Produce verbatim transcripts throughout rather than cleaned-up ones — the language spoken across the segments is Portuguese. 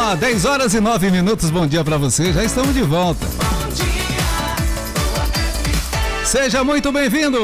Ó, dez horas e nove minutos, bom dia pra você, já estamos de volta. Bom dia. Seja muito bem-vindo.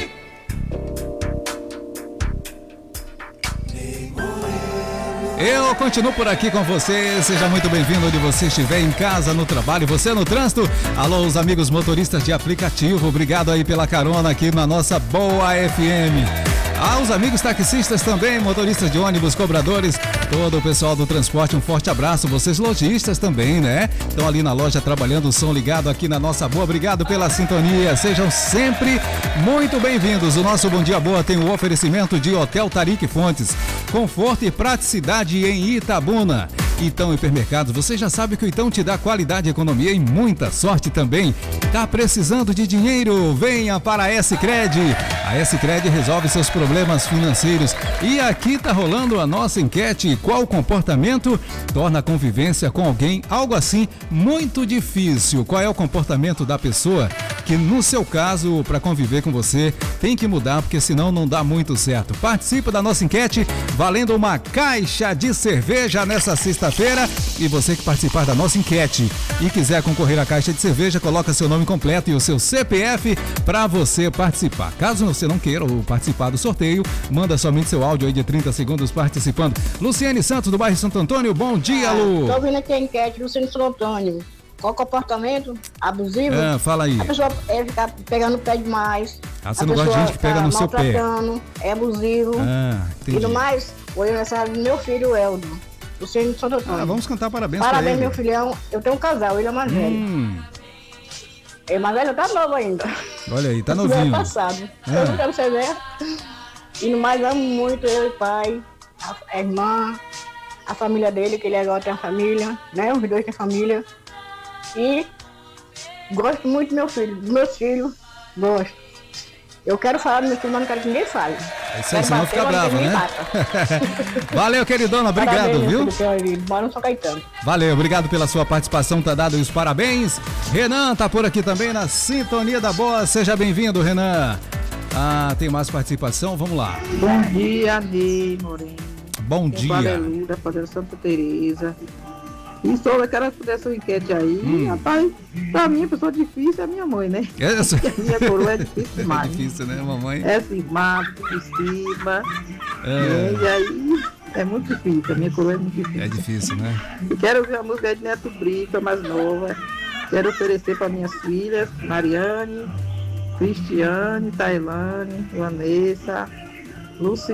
Eu continuo por aqui com você, seja muito bem-vindo onde você estiver, em casa, no trabalho, você no trânsito. Alô, os amigos motoristas de aplicativo, obrigado aí pela carona aqui na nossa Boa F M. Aos amigos taxistas também, motoristas de ônibus, cobradores, todo o pessoal do transporte, um forte abraço. Vocês lojistas também, né? Estão ali na loja trabalhando, o som ligado aqui na nossa Boa. Obrigado pela sintonia, sejam sempre muito bem-vindos. O nosso Bom Dia Boa tem o oferecimento de Hotel Tarik Fontes, conforto e praticidade em Itabuna. Itão Hipermercados, você já sabe que o Itão te dá qualidade, economia e muita sorte também. Tá precisando de dinheiro? Venha para a S-Cred. A S-Cred resolve seus problemas financeiros. E aqui tá rolando a nossa enquete. Qual comportamento torna a convivência com alguém algo assim muito difícil? Qual é o comportamento da pessoa que, no seu caso, para conviver com você, tem que mudar, porque senão não dá muito certo? Participa da nossa enquete, valendo uma caixa de cerveja nessa sexta-feira. E você que participar da nossa enquete e quiser concorrer à caixa de cerveja, coloca seu nome completo e o seu C P F para você participar. Caso você não queira ou participar do sorteio, manda somente seu áudio aí de trinta segundos participando. Luciane Santos, do bairro Santo Antônio, bom dia, ah, Lu. Tô ouvindo aqui a enquete, Luciane Santo Antônio. Qual comportamento abusivo? Ah, fala aí. A pessoa é ficar pegando o pé demais. Ah, você não gosta de gente que pega no seu pé. É abusivo. Ah, entendi. E no mais, foi o aniversário do meu filho, Eldo. Luciane Santo Antônio. Ah, vamos cantar parabéns Parabéns, pra ele. meu filhão. Eu tenho um casal, ele é mais velho. Hum. Ele é mais velho, tá novo ainda. Olha aí, tá Isso novinho. é passado. Ah. Eu não quero ser velho. E no mais, amo muito eu e o pai, a, a irmã, a família dele, que ele agora tem a família, né? Os dois têm família. E gosto muito do meu filho, dos meus filhos, gosto. Eu quero falar do meu filho, mas não quero que ninguém fale. É isso aí, senão fica bravo, né? Valeu, queridona, obrigado, Parabéns, viu? Filho, moro no São Caetano. Valeu, obrigado pela sua participação, tá dado os parabéns. Renan tá por aqui também na sintonia da Boa, seja bem-vindo, Renan. Ah, tem mais participação, vamos lá. Bom dia, Ney Moreno. Bom dia. Aleluia, fazendo Santa Teresa. E sobre aquela dessa enquete aí, hum. rapaz, pra mim a pessoa difícil é a minha mãe, né? Essa... Porque a minha coroa é difícil demais. É difícil, né, mamãe? É assim, mato, por cima. É. E aí é muito difícil, a minha coroa é muito difícil. É difícil, né? Quero ouvir a música de Neto Brito, a mais nova. Quero oferecer para minhas filhas, Mariane, Cristiane, Tailane, Vanessa, Luci.